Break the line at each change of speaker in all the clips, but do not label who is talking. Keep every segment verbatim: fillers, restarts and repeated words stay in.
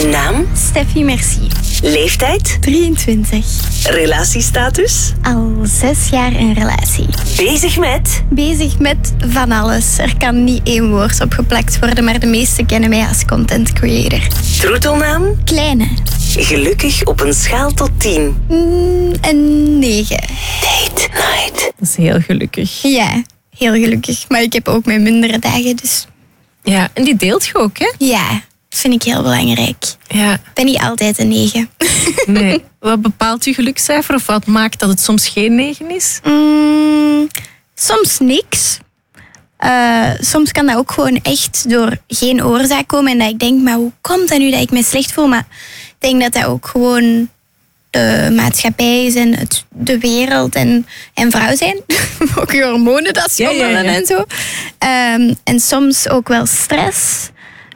Naam?
Steffi Merci.
Leeftijd?
drieëntwintig.
Relatiestatus?
Al zes jaar in relatie.
Bezig met?
Bezig met van alles. Er kan niet één woord op geplakt worden, maar de meesten kennen mij als content creator.
Troetelnaam?
Kleine.
Gelukkig op een schaal tot tien.
Mm, een negen.
Date night.
Dat is heel gelukkig.
Ja, heel gelukkig. Maar ik heb ook mijn mindere dagen, dus...
Ja, en die deelt je ook, hè?
Ja, dat vind ik heel belangrijk.
Ja.
Ik ben niet altijd een negen.
Nee. Wat bepaalt je gelukscijfer of wat maakt dat het soms geen negen is?
Mm, soms niks. Uh, soms kan dat ook gewoon echt door geen oorzaak komen. En dat ik denk, maar hoe komt dat nu dat ik me slecht voel? Maar ik denk dat dat ook gewoon de maatschappij is en het, de wereld en, en vrouw zijn. Ook je hormonen dat schommelen ja, ja, ja. en zo. Um, en soms ook wel stress.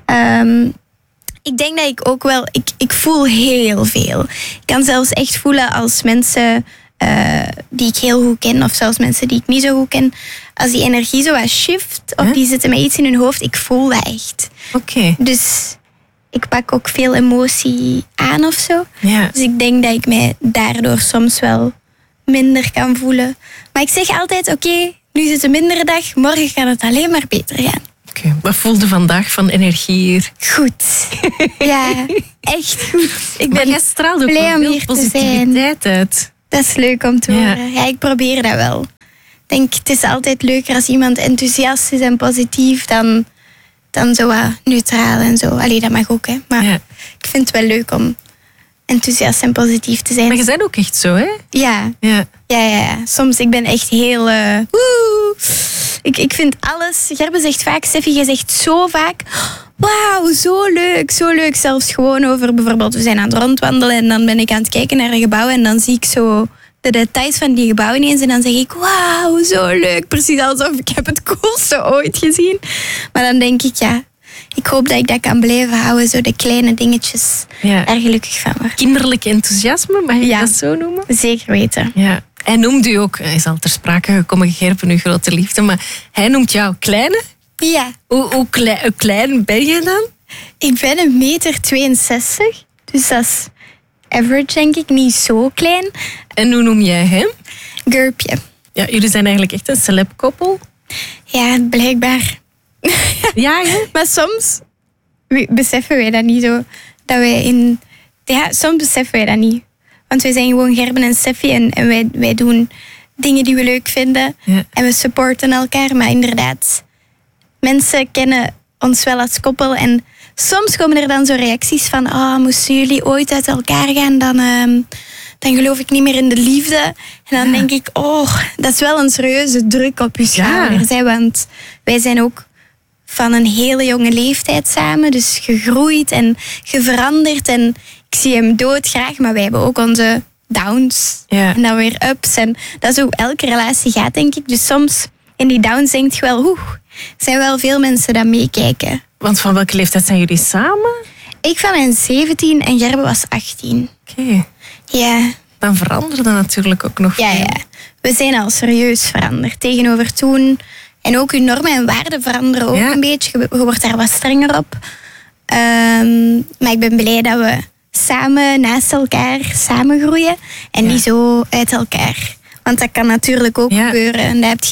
Um, ik denk dat ik ook wel... Ik, ik voel heel veel. Ik kan zelfs echt voelen als mensen... Uh, die ik heel goed ken, of zelfs mensen die ik niet zo goed ken, als die energie zo wat shift, of huh? die zitten met iets in hun hoofd, ik voel dat echt.
Oké. Okay.
Dus ik pak ook veel emotie aan of zo.
Ja.
Dus ik denk dat ik mij daardoor soms wel minder kan voelen. Maar ik zeg altijd, oké, okay, nu is het een mindere dag, morgen kan het alleen maar beter gaan.
Oké, okay. Wat voelde vandaag van energie hier?
Goed. Ja, echt goed. Ik ben
maar jij straalt ook
blij om
veel
hier
positiviteit uit.
Dat is leuk om te horen. Ja. ja, ik probeer dat wel. Ik denk, het is altijd leuker als iemand enthousiast is en positief dan, dan zo uh, neutraal en zo. Allee, dat mag ook, hè. Maar ja. ik vind het wel leuk om enthousiast en positief te zijn.
Maar je bent ook echt zo, hè?
Ja.
Ja,
ja, ja, ja. Soms, ik ben echt heel... Uh, woe. Ik, ik vind alles... Gerbe zegt vaak, Steffi, je zegt zo vaak... Wauw, zo leuk, zo leuk. Zelfs gewoon over bijvoorbeeld, we zijn aan het rondwandelen en dan ben ik aan het kijken naar een gebouw en dan zie ik zo de details van die gebouwen ineens en dan zeg ik, wauw, zo leuk. Precies alsof ik heb het coolste ooit gezien. Maar dan denk ik, ja, ik hoop dat ik dat kan blijven houden, zo de kleine dingetjes ja. er gelukkig van worden.
Kinderlijk enthousiasme, mag je ja. dat zo noemen?
Zeker weten.
Ja. Hij noemt u ook, hij is al ter sprake gekomen, Gerben, uw grote liefde, maar hij noemt jou kleine?
Ja.
Hoe, hoe, klein, hoe klein ben je dan?
Ik ben een meter tweeënzestig. Dus dat is average, denk ik. Niet zo klein.
En hoe noem jij hem?
Gurpje.
Ja, jullie zijn eigenlijk echt een celeb-koppel.
Ja, blijkbaar.
Ja, hè?
Maar soms beseffen wij dat niet zo. Dat wij in... Ja, soms beseffen wij dat niet. Want wij zijn gewoon Gerben en Steffi en, en wij, wij doen dingen die we leuk vinden. Ja. En we supporten elkaar, maar inderdaad... Mensen kennen ons wel als koppel en soms komen er dan zo reacties van oh, moesten jullie ooit uit elkaar gaan, dan, uh, dan geloof ik niet meer in de liefde. En dan ja. denk ik, oh, dat is wel een serieuze druk op je schouders. Ja. Hè, want wij zijn ook van een hele jonge leeftijd samen, dus gegroeid en geveranderd. En ik zie hem doodgraag, maar wij hebben ook onze downs ja. en dan weer ups. En dat is hoe elke relatie gaat, denk ik. Dus soms in die downs denk je wel, oeh, er zijn wel veel mensen die meekijken.
Want van welke leeftijd zijn jullie samen?
Ik van mijn zeventien en Gerbe was achttien.
Oké. Okay.
Ja.
Dan veranderde natuurlijk ook nog
ja,
veel.
Ja, we zijn al serieus veranderd tegenover toen. En ook uw normen en waarden veranderen ook ja. een beetje. Je wordt daar wat strenger op. Um, maar ik ben blij dat we samen naast elkaar samen groeien. En ja. niet zo uit elkaar. Want dat kan natuurlijk ook ja. gebeuren. En dat heb je